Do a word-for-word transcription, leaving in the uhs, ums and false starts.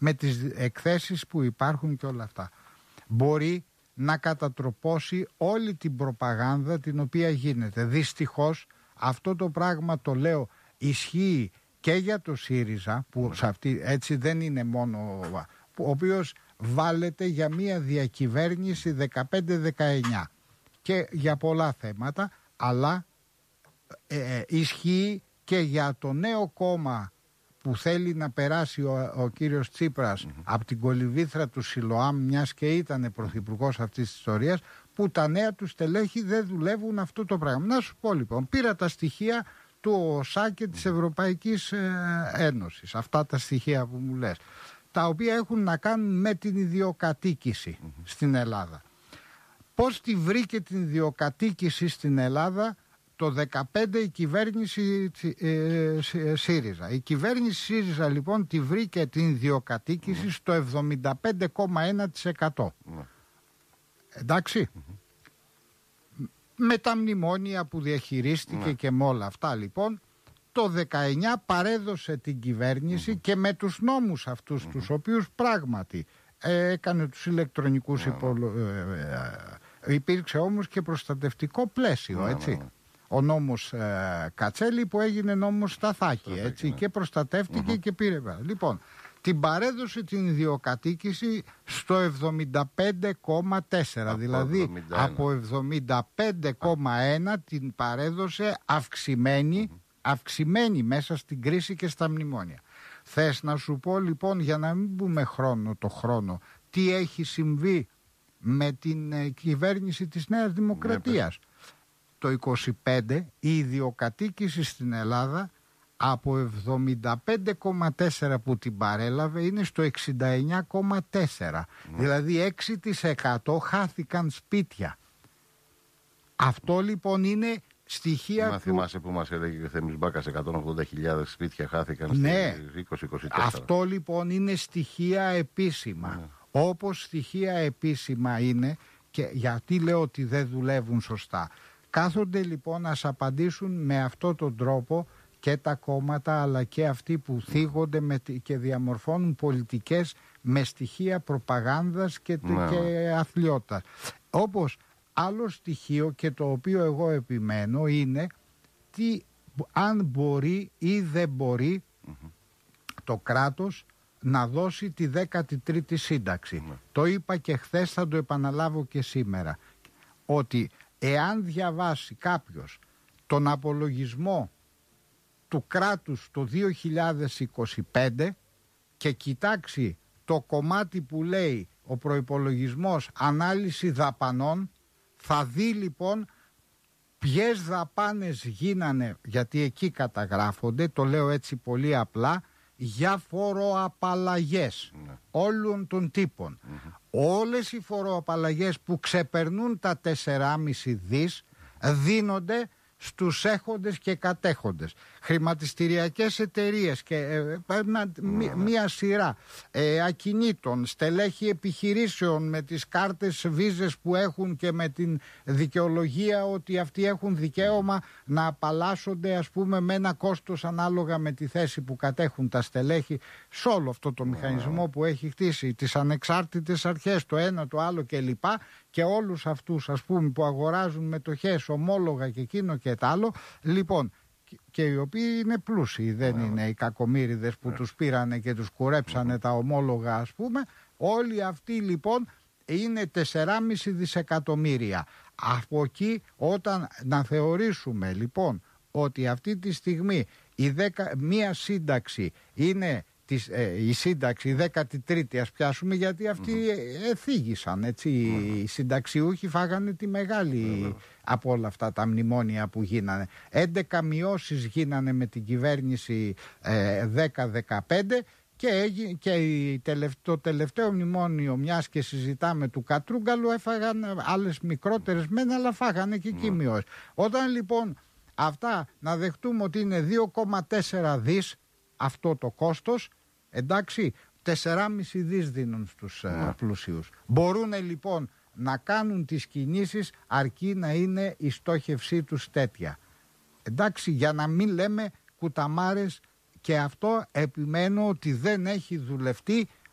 με τις εκθέσεις που υπάρχουν και όλα αυτά. Μπορεί να κατατροπώσει όλη την προπαγάνδα την οποία γίνεται. Δυστυχώς αυτό το πράγμα, το λέω, ισχύει και για το ΣΥΡΙΖΑ, που σε αυτή, έτσι δεν είναι μόνο, ο οποίος βάλεται για μια διακυβέρνηση δεκαπέντε δεκαεννιά και για πολλά θέματα, αλλά ε, ισχύει και για το νέο κόμμα που θέλει να περάσει ο, ο κύριος Τσίπρας mm-hmm. από την κολυβήθρα του Σιλοάμ, μιας και ήταν πρωθυπουργός αυτής της ιστορίας, που τα νέα του στελέχη δεν δουλεύουν αυτό το πράγμα. Να σου πω λοιπόν, πήρα τα στοιχεία του ΟΣΑ και της Ευρωπαϊκής ε, Ένωσης, αυτά τα στοιχεία που μου λες, τα οποία έχουν να κάνουν με την ιδιοκατοίκηση mm-hmm. στην Ελλάδα. Πώς τη βρήκε την ιδιοκατοίκηση στην Ελλάδα το δεκαπέντε η κυβέρνηση ε, ΣΥΡΙΖΑ. Η κυβέρνηση ΣΥΡΙΖΑ λοιπόν τη βρήκε την ιδιοκατοίκηση mm. στο εβδομήντα πέντε κόμμα ένα τοις εκατό. Mm. Εντάξει. Mm-hmm. Με τα μνημόνια που διαχειρίστηκε mm. και με όλα αυτά λοιπόν, το δεκαεννιά παρέδωσε την κυβέρνηση mm-hmm. και με τους νόμους αυτούς mm-hmm. τους οποίους πράγματι ε, έκανε τους ηλεκτρονικούς mm-hmm. υπολο... ε, ε, υπήρξε όμως και προστατευτικό πλαίσιο, mm-hmm. έτσι. Ο νόμος ε, Κατσέλη που έγινε νόμος Σταθάκη, έτσι, ναι. και προστατεύτηκε mm-hmm. και πήρε. Λοιπόν, την παρέδωσε την ιδιοκατοίκηση στο εβδομήντα πέντε κόμμα τέσσερα, από δηλαδή εβδομήντα ένα. Από εβδομήντα πέντε κόμμα ένα την παρέδωσε αυξημένη, mm-hmm. αυξημένη μέσα στην κρίση και στα μνημόνια. Θες να σου πω λοιπόν, για να μην πούμε χρόνο το χρόνο, τι έχει συμβεί με την ε, κυβέρνηση της Νέας Δημοκρατίας. Ναι, το είκοσι πέντε η ιδιοκατοίκηση στην Ελλάδα από εβδομήντα πέντε κόμμα τέσσερα που την παρέλαβε είναι στο εξήντα εννιά κόμμα τέσσερα. Mm. Δηλαδή έξι τοις εκατό χάθηκαν σπίτια. Αυτό λοιπόν είναι στοιχεία. Μα θυμάσαι που μας έλεγε και ο Θέμης Μπάκας, εκατόν ογδόντα χιλιάδες σπίτια χάθηκαν ναι. στις είκοσι είκοσι τέσσερα. Αυτό λοιπόν είναι στοιχεία επίσημα. Mm. Όπως στοιχεία επίσημα είναι, και γιατί λέω ότι δεν δουλεύουν σωστά. Κάθονται λοιπόν να σας απαντήσουν με αυτόν τον τρόπο και τα κόμματα, αλλά και αυτοί που θίγονται με, και διαμορφώνουν πολιτικές με στοιχεία προπαγάνδας και, ναι. και αθλιότητας. Όπως άλλο στοιχείο, και το οποίο εγώ επιμένω, είναι τι, αν μπορεί ή δεν μπορεί mm-hmm. το κράτος να δώσει τη δέκατη τρίτη σύνταξη. Mm-hmm. Το είπα και χθες, θα το επαναλάβω και σήμερα, ότι εάν διαβάσει κάποιος τον απολογισμό του κράτους το δύο χιλιάδες είκοσι πέντε και κοιτάξει το κομμάτι που λέει ο προϋπολογισμός ανάλυση δαπανών, θα δει λοιπόν ποιες δαπάνες γίνανε, γιατί εκεί καταγράφονται, το λέω έτσι πολύ απλά, για φοροαπαλλαγές ναι. όλων των τύπων. Mm-hmm. Όλες οι φοροαπαλλαγές που ξεπερνούν τα τέσσερα κόμμα πέντε δις δίνονται στους έχοντες και κατέχοντες. Χρηματιστηριακές εταιρείες και ε, ένα, μία, μία σειρά ε, ακινήτων, στελέχη επιχειρήσεων με τις κάρτες βίζες που έχουν και με την δικαιολογία ότι αυτοί έχουν δικαίωμα να απαλλάσσονται, ας πούμε, με ένα κόστος ανάλογα με τη θέση που κατέχουν τα στελέχη, σε όλο αυτό το μηχανισμό που έχει χτίσει, τις ανεξάρτητες αρχές, το ένα το άλλο κλπ. Και όλους αυτούς, ας πούμε, που αγοράζουν μετοχές, ομόλογα και εκείνο και τ' άλλο, λοιπόν, και οι οποίοι είναι πλούσιοι, δεν yeah. είναι οι κακομοίριδες που yeah. τους πήρανε και τους κουρέψανε mm-hmm. τα ομόλογα, ας πούμε. Όλοι αυτοί λοιπόν είναι τέσσερα κόμμα πέντε δισεκατομμύρια. Από εκεί, όταν να θεωρήσουμε λοιπόν ότι αυτή τη στιγμή η δεκα, μία σύνταξη είναι της, ε, η σύνταξη, η δέκατη τρίτη ας πιάσουμε, γιατί αυτοί mm-hmm. εθίγησαν, έτσι, mm-hmm. οι συνταξιούχοι φάγανε τη μεγάλη mm-hmm. από όλα αυτά τα μνημόνια που γίνανε. έντεκα μειώσεις γίνανε με την κυβέρνηση ε, δέκα δεκαπέντε και, και το τελευταίο μνημόνιο, μιας και συζητάμε, του Κατρούγκαλου, έφαγαν άλλες μικρότερες μένα, αλλά φάγανε και εκεί mm-hmm. μειώσεις. Όταν λοιπόν αυτά να δεχτούμε ότι είναι δύο κόμμα τέσσερα δις αυτό το κόστος, εντάξει, τέσσερα κόμμα πέντε δις δίνουν στους mm. πλουσίους. Μπορούν λοιπόν να κάνουν τις κινήσεις, αρκεί να είναι η στόχευσή τους τέτοια. Εντάξει, για να μην λέμε κουταμάρες, και αυτό επιμένω ότι δεν έχει δουλευτεί